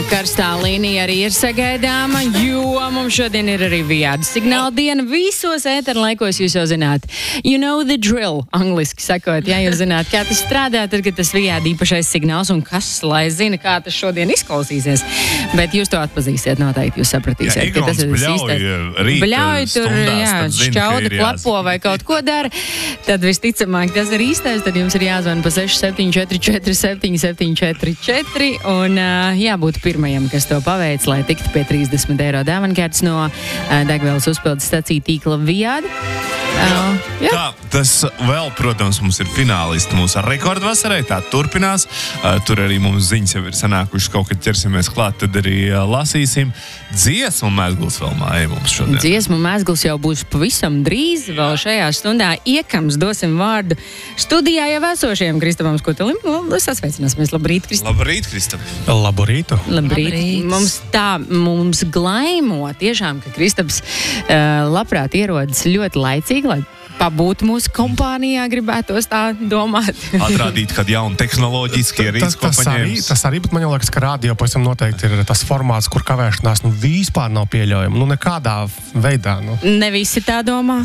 Karstā līnija arī ir sagaidāma, jo mums šodien ir arī Vijāda signāla diena. Visos ētera laikos jūs jau zināt. You know the drill, angliski sakot. Ja jūs zināt, kā tas strādā, tad, kad tas Vijāda īpašais signāls un kas, lai zina, kā tas šodien izklausīsies. Bet jūs to atpazīsiet noteikti, jūs sapratīsiet, ka tas ir bļauj tur, šķauda, klapo vai kaut ko dara. Tad visticamāk tas ir īstais, tad jums ir jāzvana pa 6744 7744 un jābūt pirmajam, kas to paveic, lai tiktu pie 30 eiro dāvankārtas no degvielas uzpildes stacija tīkla Vijāda. Tā, tas vēl, protams, mums ir finālisti mūsu rekordvasarai, tā turpinās. Tur arī mums ziņas jau ir sanākušas, kaut kad ķersimies klāt, tad arī lasīsim. Dziesmu mēsgls vēl māja mums šodien. Dziesmu mēsgls jau būs pavisam drīz, vēl šajā stundā iekams dosim vārdu studijā jau esošiem Kristapam Skutelim. Sasveicināsimies. Labrīt, Kristap. Labrīt, Kristap. Laborītu. Labrīt. Mums glaimo tiešām, ka Kristaps labprāt ierodas ļoti laicīgi, lai pabūtu mūsu kompānijā, gribētos tā domāt. Atrādīt, kad jauni tehnoloģiski risku paņēmis. Tas arī, bet man jau liekas, ka radio pavisam noteikti ir tas formāts, kur kavēšanās vispār nav pieļaujama. Nekādā veidā. Ne visi tā domā.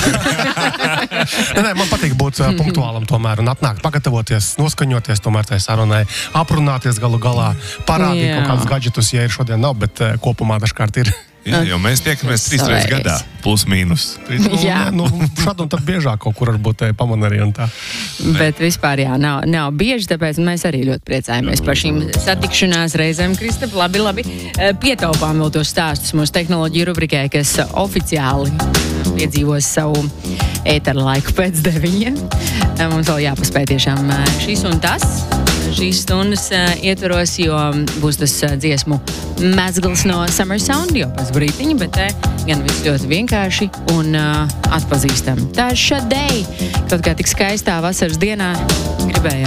Nē, man patīk būt punktuālam tomēr un atnākt, pagatavoties, noskaņoties tomēr tai sarunai, aprunāties galu galā, parādīt kaut kādus gadžetus, ja ir šodien nav, bet kopumā dažkārt ir. Jā, jo mēs tiekamies 3 reizes gadā, plus mīnus. Šad un tad biežāk kaut kur varbūt paman arī un tā. Bet vispār nav bieži, tāpēc mēs arī ļoti priecājamies par šīm satikšanās reizēm, Kristap. Labi. Pietaupām vēl tos stāstus mūsu tehnoloģiju rubrikai, kas oficiāli piedzīvos savu ētera laiku pēc 9. Mums vēl jāpaspēj tiešām šis un tas. Šīs stundas ietvaros, jo būs tas dziesmu mēsgls no Summer Sound, jo pēc brītiņa, bet gan viss ļoti vienkārši un atpazīstam. Tā ir Sade, kaut kā tik skaistā vasaras dienā gribēju